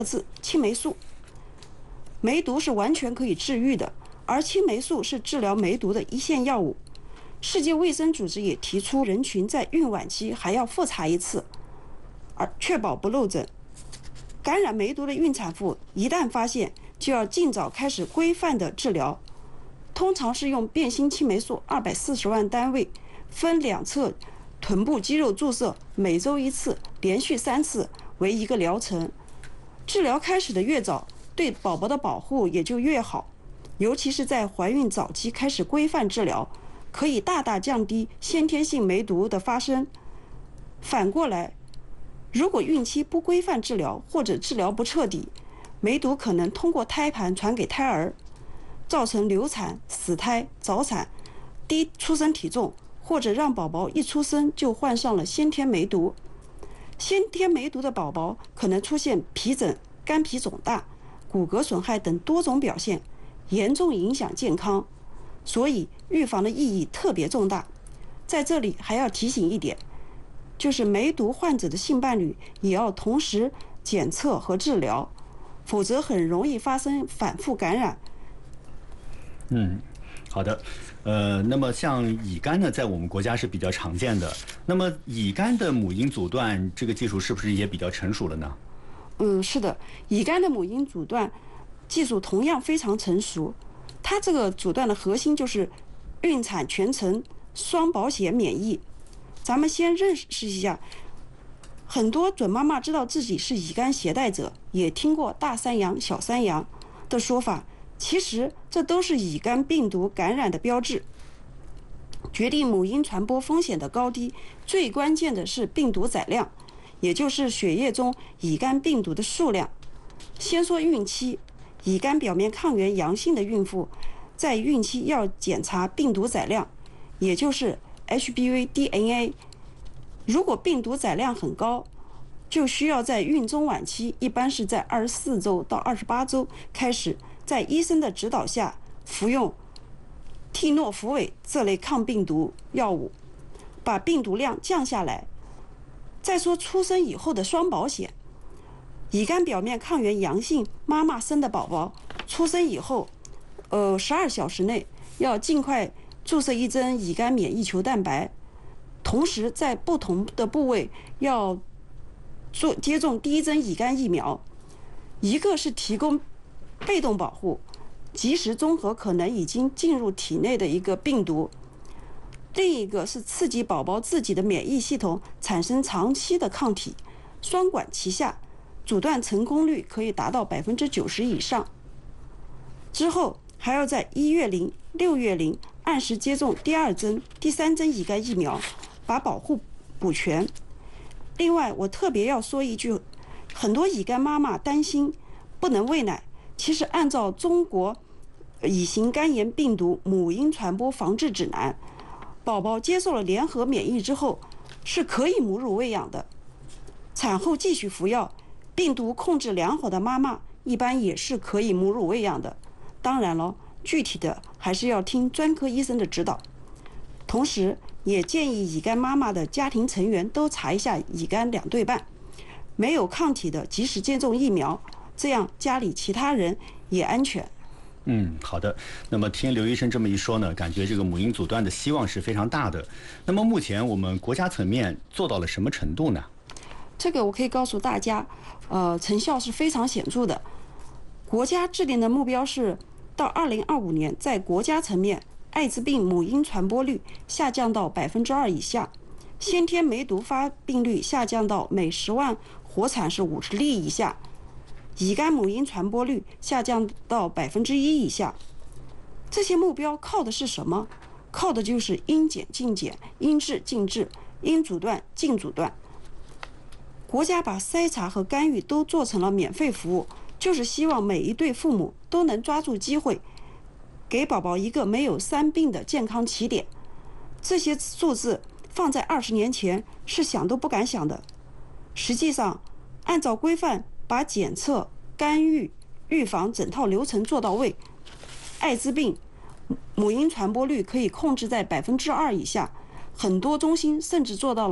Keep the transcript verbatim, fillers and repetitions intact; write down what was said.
字青霉素。梅毒是完全可以治愈的，而青霉素是治疗梅毒的一线药物。世界卫生组织也提出，人群在孕晚期还要复查一次，而确保不漏诊。感染梅毒的孕产妇一旦发现，就要尽早开始规范的治疗，通常是用变心青霉素二百四十万单位，分两侧臀部肌肉注射，每周一次，连续三次为一个疗程。治疗开始的越早，对宝宝的保护也就越好，尤其是在怀孕早期开始规范治疗，可以大大降低先天性梅毒的发生。反过来，如果孕期不规范治疗或者治疗不彻底，梅毒可能通过胎盘传给胎儿，造成流产、死胎、早产、低出生体重，或者让宝宝一出生就患上了先天梅毒。先天梅毒的宝宝可能出现皮疹、肝皮肿大、骨骼损害等多种表现，严重影响健康，所以预防的意义特别重大。在这里还要提醒一点，就是梅毒患者的性伴侣也要同时检测和治疗，否则很容易发生反复感染。 嗯，好的。呃，那么像乙肝呢，在我们国家是比较常见的。那么乙肝的母婴阻断这个技术是不是也比较成熟了呢？ 嗯，是的，乙肝的母婴阻断技术同样非常成熟。它这个阻断的核心就是孕产全程双保险免疫。咱们先认识一下，很多准妈妈知道自己是乙肝携带者，也听过大三阳、小三阳的说法，其实这都是乙肝病毒感染的标志。决定母婴传播风险的高低，最关键的是病毒载量，也就是血液中乙肝病毒的数量。先说孕期，乙肝表面抗原阳性的孕妇在孕期要检查病毒载量，也就是 H B V D N A。 如果病毒载量很高，就需要在孕中晚期，一般是在二十四周到二十八周开始，在医生的指导下服用替诺福韦这类抗病毒药物，把病毒量降下来。再说出生以后的双保险，乙肝表面抗原阳性妈妈生的宝宝出生以后，呃，十二小时内要尽快注射一针乙肝免疫球蛋白，同时在不同的部位要做接种第一针乙肝疫苗，一个是提供被动保护，及时中和可能已经进入体内的一个病毒，另一个是刺激宝宝自己的免疫系统产生长期的抗体，双管齐下，阻断成功率可以达到百分之九十以上。之后还要在一月龄、六月龄按时接种第二针、第三针乙肝疫苗，把保护补全。另外，我特别要说一句，很多乙肝妈妈担心不能喂奶，其实按照中国乙型肝炎病毒母婴传播防治指南，宝宝接受了联合免疫之后是可以母乳喂养的，产后继续服药，病毒控制良好的妈妈一般也是可以母乳喂养的。当然了，具体的还是要听专科医生的指导。同时也建议乙肝妈妈的家庭成员都查一下乙肝两对半，没有抗体的及时接种疫苗，这样家里其他人也安全。 嗯，好的。那么听刘医生这么一说呢，感觉这个母婴阻断的希望是非常大的。那么目前我们国家层面做到了什么程度呢？ 这个我可以告诉大家，呃，成效是非常显著的。国家制定的目标是到二零二五年，在国家层面，艾滋病母婴传播率下降到百分之二以下，先天梅毒发病率下降到每十万活产是五十例以下，乙肝母婴传播率下降到百分之一以下。这些目标靠的是什么？靠的就是应检尽检，应治尽治，应阻断尽阻断。国家把筛查和干预都做成了免费服务，就是希望每一对父母都能抓住机会，给宝宝一个没有三病的健康起点。这些数字放在二十年前是想都不敢想的。实际上，按照规范把检测、干预、预防整套流程做到位，艾滋病母婴传播率可以控制在百分之二以下，很多中心甚至做到了